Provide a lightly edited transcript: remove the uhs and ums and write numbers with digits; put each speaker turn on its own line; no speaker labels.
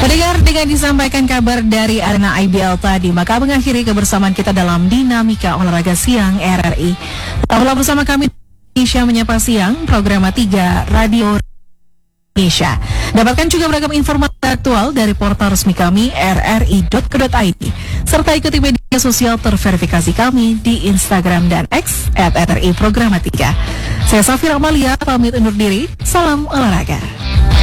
Pendengar, dengan disampaikan kabar dari arena IBL tadi, maka mengakhiri kebersamaan kita dalam Dinamika Olahraga Siang RRI. Tetaplah bersama kami Indonesia Menyapa Siang, program 3 Radio Indonesia. Dapatkan juga beragam informasi aktual dari portal resmi kami rri.co.id, serta ikuti media sosial terverifikasi kami di Instagram dan X @RRI Programa 3. Saya Safira Amalia, pamit undur diri. Salam olahraga.